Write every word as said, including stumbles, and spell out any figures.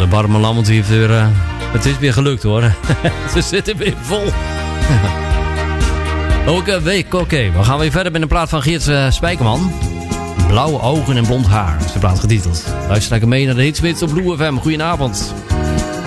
Barbara Lammert heeft weer... Uh, het is weer gelukt hoor. Ze zitten weer vol. Oké, okay, oké. Okay. We gaan weer verder met een plaat van Geert uh, Spijkerman. Blauwe ogen en blond haar is de plaat getiteld. Luister lekker mee naar de Hitsmits op Blue F M. Goedenavond.